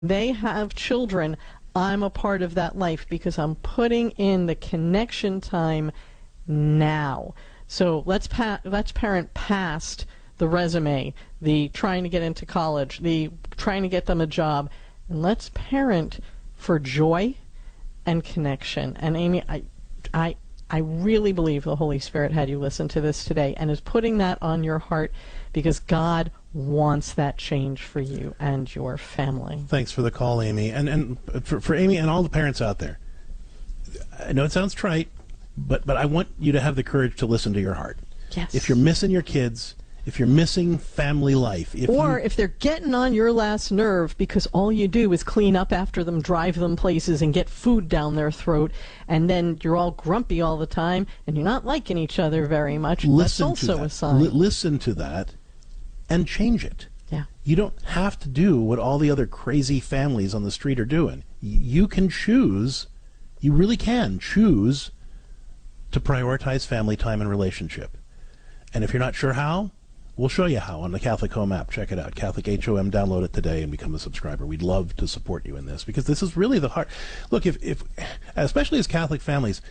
they have children, I'm a part of that life because I'm putting in the connection time now. So let's parent past the resume, the trying to get into college, the trying to get them a job, and let's parent for joy and connection. And Amy, I really believe the Holy Spirit had you listen to this today and is putting that on your heart because God wants that change for you and your family. Thanks for the call, Amy. And for Amy and all the parents out there, I know it sounds trite, but I want you to have the courage to listen to your heart. Yes. If you're missing your kids, if you're missing family life, if they're getting on your last nerve because all you do is clean up after them, drive them places, and get food down their throat, and then you're all grumpy all the time, and you're not liking each other very much, that's also a sign. Listen to that and change it. Yeah. You don't have to do what all the other crazy families on the street are doing. You can choose, you really can choose to prioritize family time and relationship. And if you're not sure how, we'll show you how on the Catholic Home app. Check it out, Catholic HOM. Download it today and become a subscriber. We'd love to support you in this because this is really the heart. Look, if especially as Catholic families,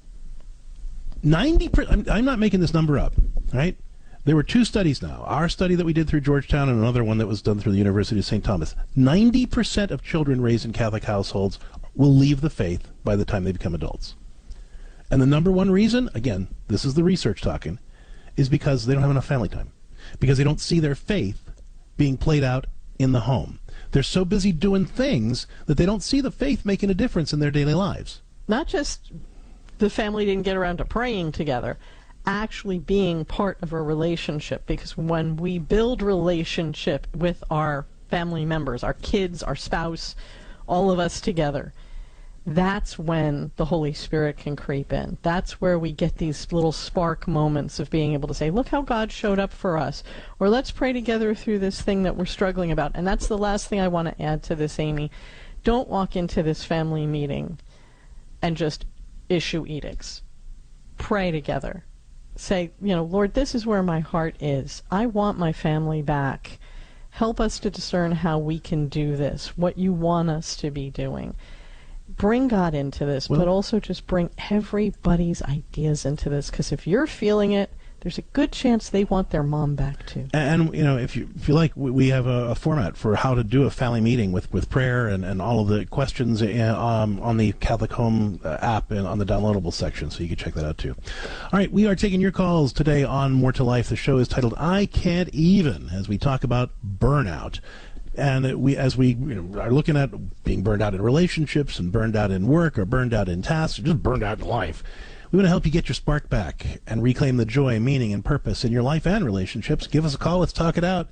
90%, I'm not making this number up, right? There were two studies now. Our study that we did through Georgetown and another one that was done through the University of St. Thomas. 90% of children raised in Catholic households will leave the faith by the time they become adults. And the number one reason, again, this is the research talking, is because they don't have enough family time. Because they don't see their faith being played out in the home. They're so busy doing things that they don't see the faith making a difference in their daily lives. Not just the family didn't get around to praying together, actually being part of a relationship. Because when we build relationship with our family members, our kids, our spouse, all of us together, that's when the Holy Spirit can creep in. That's where we get these little spark moments of being able to say, look how God showed up for us. Or let's pray together through this thing that we're struggling about. And that's the last thing I want to add to this, Amy. Don't walk into this family meeting and just issue edicts. Pray together. Say, Lord, this is where my heart is. I want my family back. Help us to discern how we can do this, what you want us to be doing. Bring God into this, but also just bring everybody's ideas into this, because if you're feeling it, there's a good chance they want their mom back too. And if you like, we have a format for how to do a family meeting with prayer and all of the questions on the Catholic Home app and on the downloadable section, so you can check that out too. All right, we are taking your calls today on More to Life. The show is titled "I Can't Even," as we talk about burnout. And as we are looking at being burned out in relationships and burned out in work or burned out in tasks or just burned out in life, we want to help you get your spark back and reclaim the joy, meaning, and purpose in your life and relationships. Give us a call. Let's talk it out.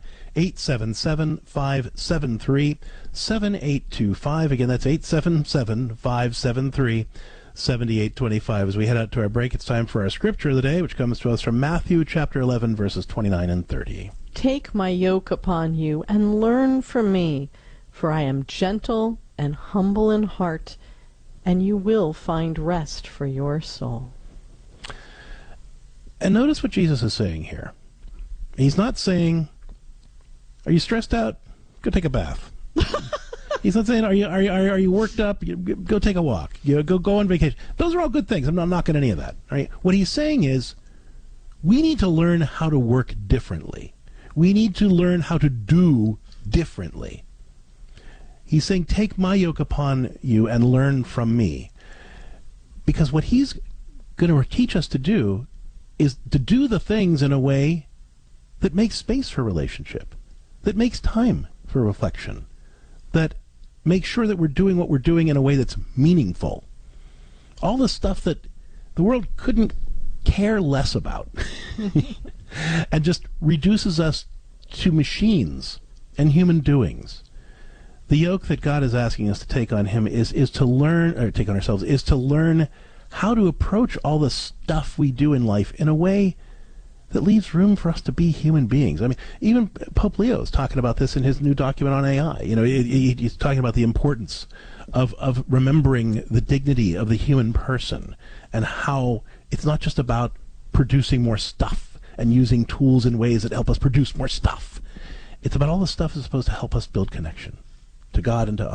877-573-7825. Again, that's 877-573-7825. As we head out to our break, it's time for our scripture of the day, which comes to us from Matthew chapter 11, verses 29 and 30. Take my yoke upon you and learn from me, for I am gentle and humble in heart, and you will find rest for your soul. And notice what Jesus is saying here. He's not saying, are you stressed out? Go take a bath. He's not saying, are you worked up? Go take a walk. Go on vacation. Those are all good things. I'm not knocking any of that. Right? What he's saying is, we need to learn how to work differently. We need to learn how to do differently. He's saying, take my yoke upon you and learn from me. Because what he's going to teach us to do is to do the things in a way that makes space for relationship, that makes time for reflection, that makes sure that we're doing what we're doing in a way that's meaningful. All the stuff that the world couldn't care less about and just reduces us to machines and human doings. The yoke that God is asking us to take on him is to learn, or take on ourselves, is to learn how to approach all the stuff we do in life in a way that leaves room for us to be human beings. I mean, even Pope Leo is talking about this in his new document on AI. He's talking about the importance of remembering the dignity of the human person and how it's not just about producing more stuff and using tools in ways that help us produce more stuff. It's about all the stuff that's supposed to help us build connection, to God and to